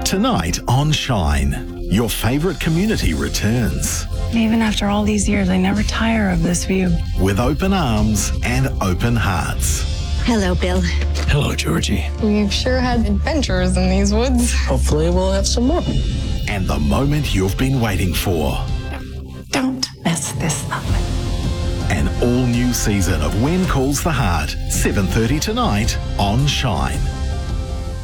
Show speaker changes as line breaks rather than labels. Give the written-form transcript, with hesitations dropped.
Tonight on Shine, your favourite community returns.
Even after all these years, I never tire of this view.
With open arms and open hearts.
Hello, Bill.
Hello, Georgie.
We've sure had adventures in these woods.
Hopefully we'll have some more.
And the moment you've been waiting for.
Don't mess this up.
An all-new season of When Calls the Heart, 7:30 tonight on Shine.